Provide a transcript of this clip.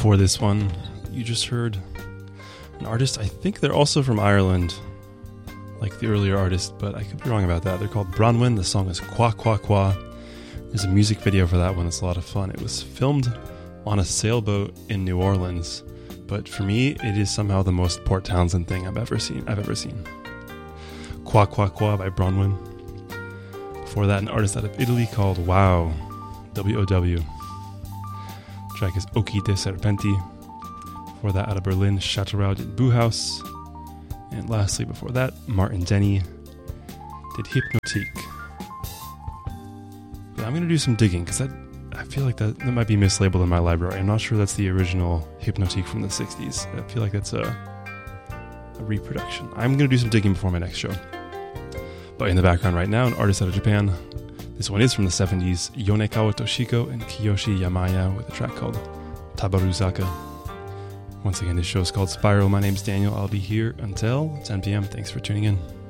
Before this one, you just heard an artist, I think they're also from Ireland, like the earlier artist, but I could be wrong about that. They're called Bronwyn. The song is Kwa Kwa Kwa. There's a music video for that one that's a lot of fun. It was filmed on a sailboat in New Orleans, but for me, it is somehow the most Port Townsend thing I've ever seen. Kwa Kwa Kwa by Bronwyn. Before that, an artist out of Italy called Wow, W-O-W. The track is Occhi de Serpenti. Before that, out of Berlin, Chateauroux did Bauhaus. And lastly, before that, Martin Denny did Hypnotique. But I'm going to do some digging, because I feel like that might be mislabeled in my library. I'm not sure that's the original Hypnotique from the 60s. I feel like that's a reproduction. I'm going to do some digging before my next show. But in the background right now, an artist out of Japan. This one is from the 70s, Yonekawa Toshiko and Kiyoshi Yamaya, with a track called Tabaruzaka. Once again, this show is called Spiral. My name's Daniel. I'll be here until 10 p.m. Thanks for tuning in.